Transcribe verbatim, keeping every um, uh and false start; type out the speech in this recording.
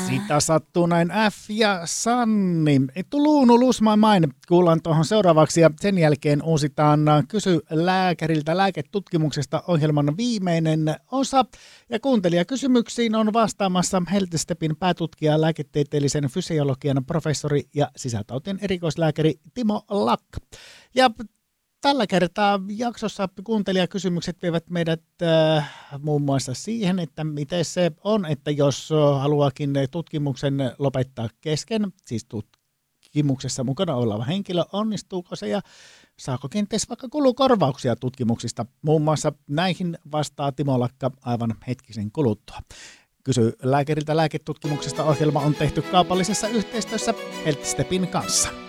Sitä sattuu näin F ja Sanni. Tuluunu lusmaa main. Kuullaan tuohon seuraavaksi ja sen jälkeen uusitaan Kysy lääkäriltä lääketutkimuksesta ohjelman viimeinen osa. Ja kuuntelijakysymyksiin on vastaamassa Health Stepin päätutkija, lääketieteellisen fysiologian professori ja sisätautien erikoislääkäri Timo Lakka. Ja tällä kertaa jaksossa kuuntelijakysymykset vievät meidät äh, muun muassa siihen, että miten se on, että jos haluakin tutkimuksen lopettaa kesken, siis tutkimuksessa mukana oleva henkilö, onnistuuko se ja saako kenties vaikka kulukorvauksia tutkimuksista. Muun muassa näihin vastaa Timo Lakka aivan hetkisen kuluttua. Kysy lääkäriltä lääketutkimuksesta ohjelma on tehty kaupallisessa yhteistyössä Health Stepin kanssa.